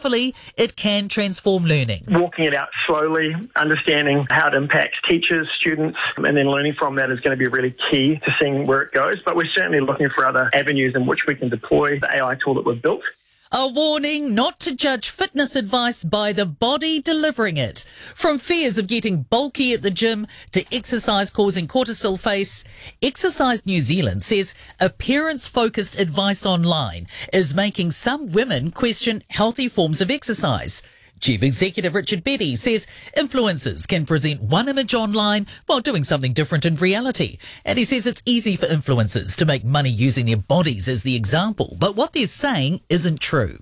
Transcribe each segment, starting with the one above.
hopefully it can transform learning. Walking it out slowly, understanding how it impacts teachers, students, and then learning from that is going to be really key to seeing where it goes. But we're certainly looking for other avenues in which we can deploy the AI tool that we've built. A warning not to judge fitness advice by the body delivering it. From fears of getting bulky at the gym to exercise causing cortisol face, Exercise New Zealand says appearance-focused advice online is making some women question healthy forms of exercise. Chief Executive Richard Betty says influencers can present one image online while doing something different in reality. And he says it's easy for influencers to make money using their bodies as the example. But what they're saying isn't true.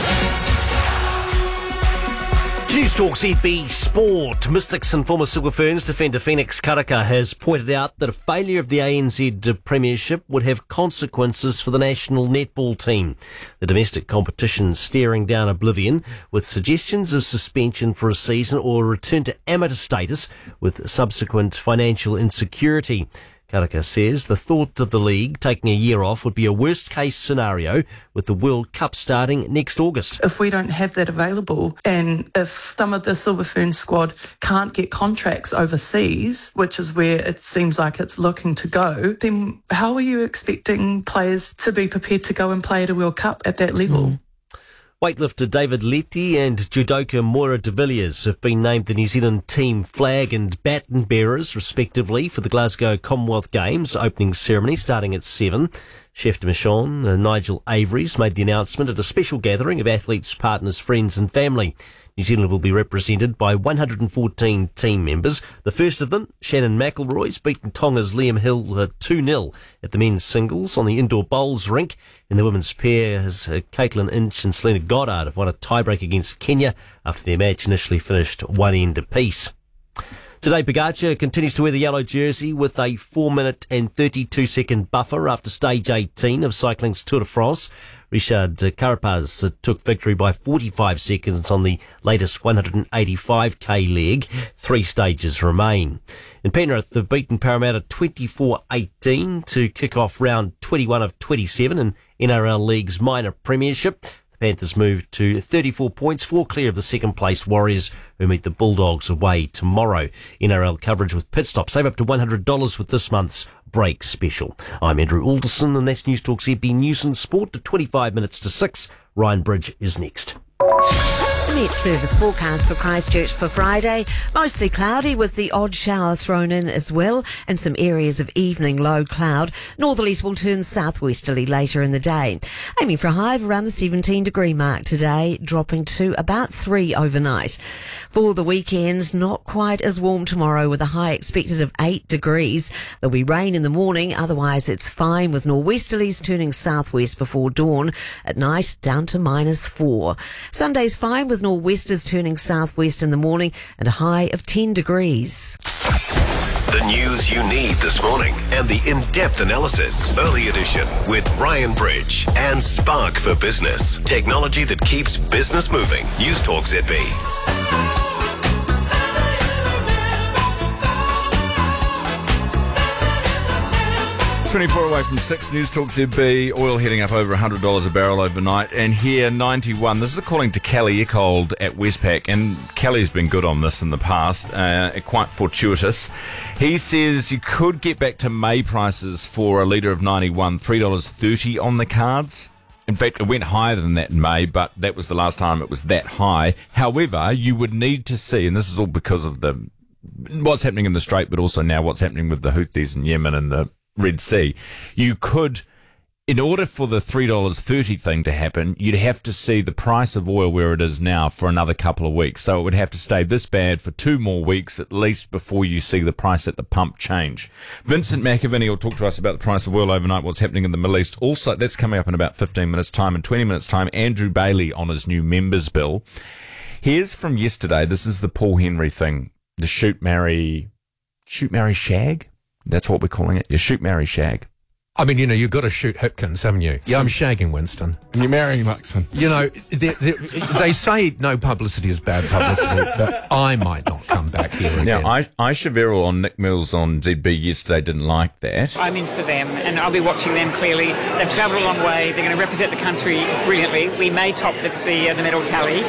News Talk ZB Sport. Mystics and former Silver Ferns defender Phoenix Karaka has pointed out that a failure of the ANZ Premiership would have consequences for the national netball team. The domestic competition staring down oblivion with suggestions of suspension for a season or a return to amateur status with subsequent financial insecurity. Karaka says the thought of the league taking a year off would be a worst-case scenario with the World Cup starting next August. If we don't have that available and if some of the Silver Fern squad can't get contracts overseas, which is where it seems like it's looking to go, then how are you expecting players to be prepared to go and play at a World Cup at that level? Weightlifter David Letty and judoka Moira de Villiers have been named the New Zealand team flag and baton bearers, respectively, for the Glasgow Commonwealth Games opening ceremony starting at 7. Chef de Mission, Nigel Avery's made the announcement at a special gathering of athletes, partners, friends and family. New Zealand will be represented by 114 team members. The first of them, Shannon McElroy's beaten Tonga's Liam Hill 2-0 at the men's singles on the indoor bowls rink. In the women's pair, Caitlin Inch and Selena Goddard have won a tiebreak against Kenya after their match initially finished one end apiece. Today, Pogacar continues to wear the yellow jersey with a 4-minute and 32-second buffer after stage 18 of cycling's Tour de France. Richard Carapaz took victory by 45 seconds on the latest 185k leg. 3 stages remain. In Penrith, they've beaten Parramatta 24-18 to kick off round 21 of 27 in NRL League's minor premiership. Panthers move to 34 points, 4 clear of the second-placed Warriors, who meet the Bulldogs away tomorrow. NRL coverage with pit stop. Save up to $100 with this month's break special. I'm Andrew Alderson, and that's News Talk ZB News and Sport at 25 minutes to 6. Ryan Bridge is next. The Met Service forecast for Christchurch for Friday. Mostly cloudy with the odd shower thrown in as well and some areas of evening low cloud. Northerlies will turn southwesterly later in the day. Aiming for a high of around the 17 degree mark today, dropping to about 3 overnight. For the weekend, not quite as warm tomorrow with a high expected of 8 degrees. There'll be rain in the morning, otherwise it's fine with norwesterlies turning southwest before dawn. At night, down to -4. Sunday's fine with nor'westers turning southwest in the morning and a high of 10 degrees. The news you need this morning and the in-depth analysis. Early edition with Ryan Bridge and Spark for Business. Technology that keeps business moving. News Talk ZB. 24 away from 6, News Talk ZB. Oil heading up over $100 a barrel overnight. And here, 91. This is according to Kelly Eckold at Westpac. And Kelly's been good on this in the past, quite fortuitous. He says you could get back to May prices for a litre of 91, $3.30 on the cards. In fact, it went higher than that in May, but that was the last time it was that high. However, you would need to see, and this is all because of what's happening in the Strait, but also now what's happening with the Houthis in Yemen and the Red Sea. You could, in order for the $3.30 thing to happen, you'd have to see the price of oil where it is now for another couple of weeks. So it would have to stay this bad for 2 more weeks at least before you see the price at the pump change. Vincent McAviney will talk to us about the price of oil overnight, what's happening in the Middle East. Also, that's coming up in about 15 minutes' time. In 20 minutes' time, Andrew Bailey on his new members bill. Here's from yesterday. This is the Paul Henry thing. The shoot, marry, shag? That's what we're calling it. You shoot, marry, shag. I mean, you've got to shoot Hipkins, haven't you? Yeah, I'm shagging Winston. And you're marrying Luxon. They say no publicity is bad publicity, but I might not come back here again. Now, Aisha Verrill on Nick Mills on ZB yesterday didn't like that. I'm in for them, and I'll be watching them clearly. They've travelled a long way. They're going to represent the country brilliantly. We may top the medal tally.